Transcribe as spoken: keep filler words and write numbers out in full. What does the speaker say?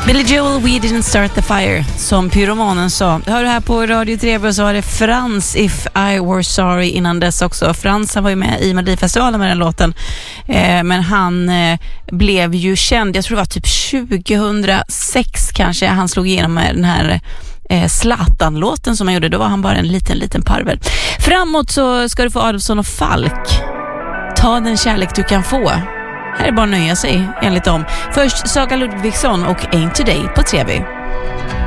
Billy Joel, We Didn't Start the Fire, som pyromanen sa. Hör du här på Radio tre och så var det Frans, If I Were Sorry innan dess också. Frans, han var ju med i Melodifestivalen med den låten. Eh, men han eh, blev ju känd, jag tror det var typ tjugohundrasex kanske, han slog igenom med den här eh, Zlatan-låten som han gjorde. Då var han bara en liten, liten parvel. Framåt så ska du få Adolfsson och Falk. Ta den kärlek du kan få. Här är bara att nöja sig enligt dem. Först Saga Ludvigsson och Ain't Today på T V.